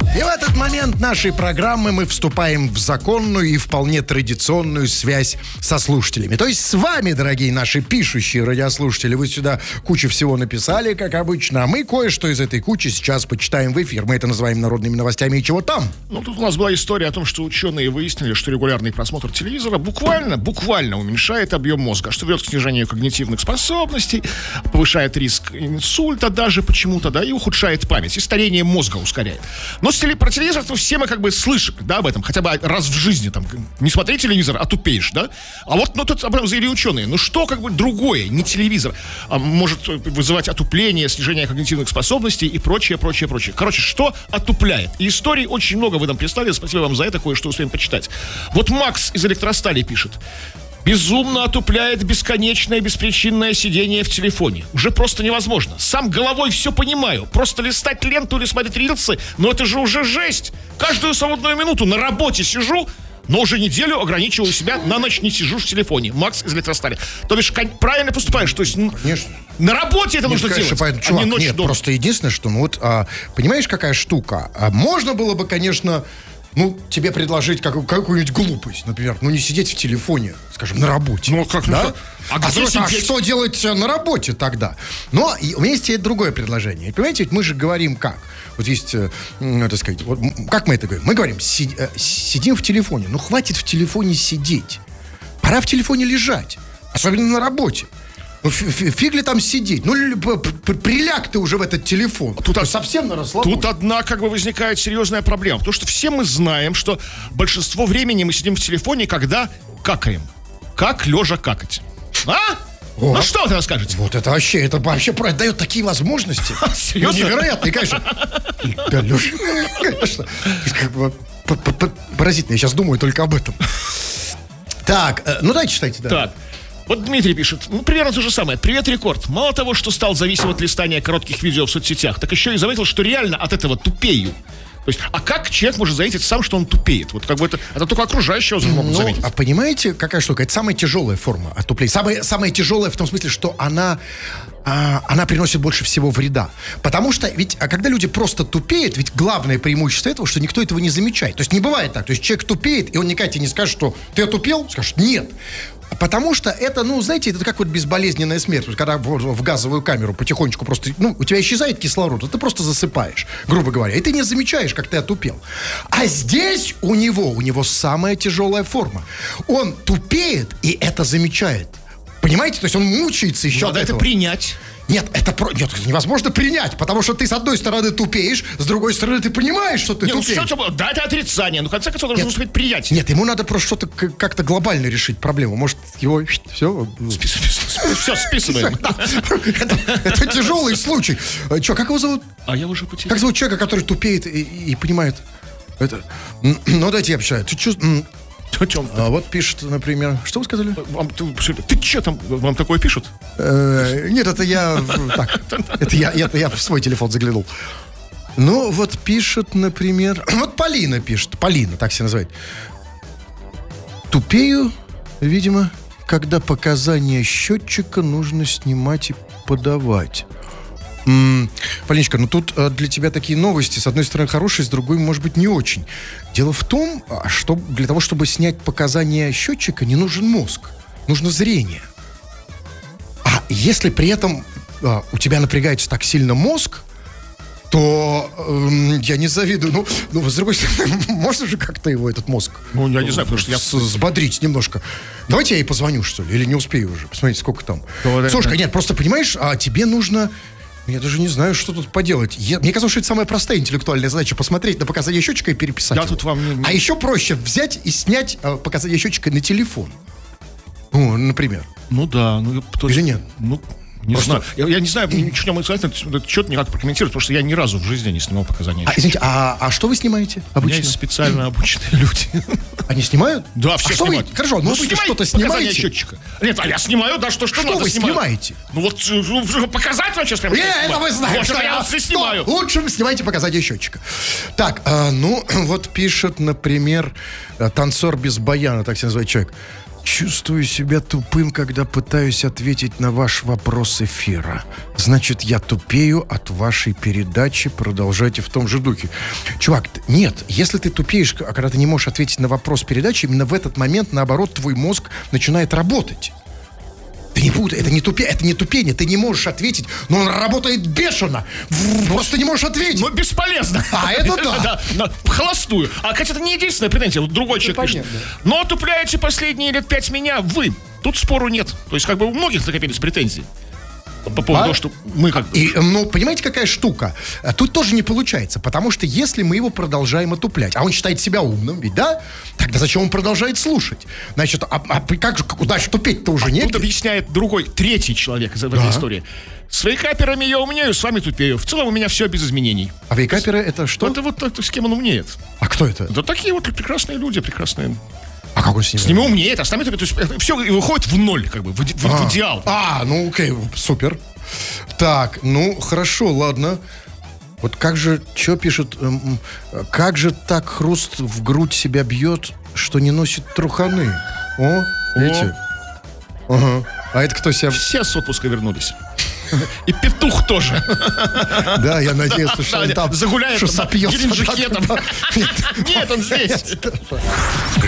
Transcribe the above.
И в этот момент нашей программы мы вступаем в законную и вполне традиционную связь со слушателями. То есть с вами, дорогие наши пишущие радиослушатели. Вы сюда кучу всего написали, как обычно, а мы кое-что из этой кучи сейчас почитаем в эфир. Мы это называем народными новостями и чего там. Ну, тут у нас была история о том, что ученые выяснили, что регулярный просмотр телевизора буквально уменьшает объем мозга, что ведет к снижению когнитивных способностей, повышает риск инсульта даже почему-то, да, и ухудшает память, и старение мозга ускоряет. Но про телевизор все мы как бы слышим, да, об этом, хотя бы раз в жизни, там, не смотри телевизор, а тупеешь, да. А вот, тут об этом заявили ученые. Ну, что как бы другое, не телевизор, может вызывать отупление, снижение когнитивных способностей и прочее. Короче, что отупляет? И историй очень много вы нам прислали, спасибо вам за это, кое-что успеем почитать. Вот Макс из Электростали пишет. Безумно отупляет бесконечное беспричинное сидение в телефоне. Уже просто невозможно. Сам головой все понимаю. Просто листать ленту или смотреть рилсы, но это же уже жесть. Каждую свободную минуту на работе сижу, но уже неделю ограничиваю себя, на ночь не сижу в телефоне. Макс из Электростали. То бишь, правильно поступаешь. То есть, конечно, на работе это нужно конечно, делать, чувак, а не ночью нет, дома. Просто единственное, что, понимаешь, какая штука? Можно было бы, конечно... тебе предложить какую-нибудь глупость, например, не сидеть в телефоне, скажем, на работе. Да? Что делать на работе тогда? Но у меня есть другое предложение. Понимаете, ведь мы же говорим как? Вот есть, так сказать, как мы это говорим? Мы говорим, сидим в телефоне. Хватит в телефоне сидеть. Пора в телефоне лежать. Особенно на работе. Фиг ли там сидеть? Приляг ты уже в этот телефон. Совсем на расслабоне. Тут одна возникает серьезная проблема. Потому что все мы знаем, что большинство времени мы сидим в телефоне, когда какаем. Как лежа какать. Ну что вы расскажете? Вот это вообще дает такие возможности. Серьезно? Невероятные, конечно. Да, Леша, конечно. Поразительно, я сейчас думаю только об этом. Так, дайте читайте. Так. Вот Дмитрий пишет, примерно то же самое. Привет, Рекорд. Мало того, что стал зависим от листания коротких видео в соцсетях, так еще и заметил, что реально от этого тупею. То есть, как человек может заметить сам, что он тупеет? Вот это только окружающие могут заметить. А понимаете, какая штука? Это самая тяжелая форма отупления. Самая тяжелая в том смысле, что она приносит больше всего вреда. Потому что ведь, когда люди просто тупеют, ведь главное преимущество этого, что никто этого не замечает. То есть не бывает так. То есть человек тупеет, и он никогда тебе не скажет, что ты отупел, скажет нет. Потому что это, знаете, это как безболезненная смерть. Когда в газовую камеру потихонечку просто, у тебя исчезает кислород, ты просто засыпаешь, грубо говоря, и ты не замечаешь, как ты отупел. А здесь у него самая тяжелая форма. Он тупеет, и это замечает. Понимаете? То есть он мучается еще от этого. Надо это принять. Нет, это невозможно принять, потому что ты с одной стороны тупеешь, с другой стороны ты понимаешь, что ты тупеешь. Да, это отрицание, в конце концов должен успеть приятие. Нет, ему надо просто что-то как-то глобально решить проблему. Может, его все списываем. Это тяжелый случай. Как его зовут? А я уже потерял. Как зовут человека, который тупеет и понимает это? Дайте я обещаю. Ты что? Вот пишет, например... Что вы сказали? Ты что там? Вам такое пишут? Нет, это я... Так, это я в свой телефон заглянул. Вот пишет, например... Вот Полина пишет. Полина, так себя называет. Тупею, видимо, когда показания счетчика нужно снимать и подавать. Полиночка, тут для тебя такие новости, с одной стороны хорошие, с другой, может быть, не очень. Дело в том, что для того, чтобы снять показания счетчика, не нужен мозг, нужно зрение. А если при этом у тебя напрягается так сильно мозг, то я не завидую. С другой стороны, можно же как-то его, этот мозг, я не знаю, потому что я... взбодрить немножко. Давайте я ей позвоню, что ли, или не успею уже. Посмотрите, сколько там. Слушай, нет, просто понимаешь, тебе нужно... Я даже не знаю, что тут поделать. Мне казалось, что это самая простая интеллектуальная задача — посмотреть на показания счетчика и переписать его. Тут вам А еще проще взять и снять показания счетчика на телефон. Например. Да. Или нет? Не знаю. Я не знаю, ничего не могу сказать, этот счет никак прокомментировать, потому что я ни разу в жизни не снимал показания. Извините, а что вы снимаете обычно? У меня есть специально обученные люди. Они снимают? Да, все снимают. Хорошо, вы что-то снимаете? Счетчика. Нет, я снимаю, да, что надо вы снимаете? Показать вам сейчас прямо. Это вы знаете. Я снимаю. Лучше вы снимайте показания счетчика. Так, вот пишет, например, танцор без баяна, так себя называет человек. Чувствую себя тупым, когда пытаюсь ответить на ваш вопрос эфира. Значит, я тупею от вашей передачи. Продолжайте в том же духе. Чувак, нет, если ты тупеешь, когда ты не можешь ответить на вопрос передачи, именно в этот момент, наоборот, твой мозг начинает работать. Ты не путай, это не тупение, ты не можешь ответить, но он работает бешено. Просто не можешь ответить. Но бесполезно. А это да. Холостую. А, кстати, это не единственная претензия. Вот другой человек пишет. Но отупляете последние лет 5 меня вы. Тут спору нет. То есть, как бы у многих накопились претензии. По поводу того, что мы как бы... Ну, понимаете, какая штука? Тут тоже не получается, потому что если мы его продолжаем отуплять, а он считает себя умным, ведь да? Тогда зачем он продолжает слушать? Значит, как же, дальше тупеть-то уже нет? Тут объясняет другой, третий человек в этой истории. С вейкаперами я умнею, с вами тупею. В целом у меня все без изменений. А вейкаперы это что? Это вот с кем он умнеет. А кто это? Это такие вот прекрасные люди, прекрасные. А как он с ними? С ними умнеет, а с нами то есть все выходит в ноль, как бы, в идеал. Ну окей, супер. Так, ну хорошо, ладно. Вот как же, что пишет, как же так хруст в грудь себя бьет, что не носит труханы? Видите? Ага. А это кто себя... Все с отпуска вернулись. И петух тоже. Да, я надеюсь, что он там... Загуляет что сопьется. Геленджике там. Нет, он здесь.